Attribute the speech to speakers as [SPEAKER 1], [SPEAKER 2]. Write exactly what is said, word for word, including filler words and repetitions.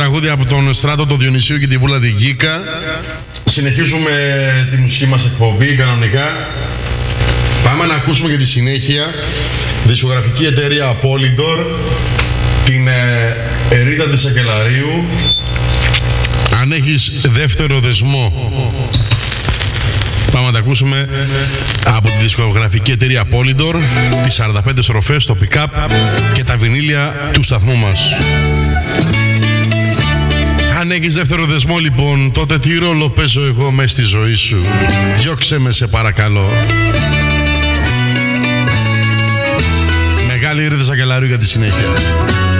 [SPEAKER 1] τραγούδια από τον Στράτο, τον Διονυσίου και τη Βούλα την Γκίκα. Συνεχίζουμε τη μουσική μας εκπομπή κανονικά. Πάμε να ακούσουμε για τη συνέχεια δισκογραφική εταιρεία Polydor, την ε, Ερίτα της Σακελαρίου. Αν έχεις δεύτερο δεσμό. Πάμε να τα ακούσουμε από τη δισκογραφική εταιρεία Polydor, τις σαράντα πέντε στροφές, το pick-up και τα βινίλια του σταθμού μας. Αν έχεις δεύτερο δεσμό λοιπόν, τότε τι ρόλο παίζω εγώ μες στη ζωή σου? Διώξε με σε παρακαλώ. Μεγάλη Ερίτα Σακελαρίου για τη συνέχεια.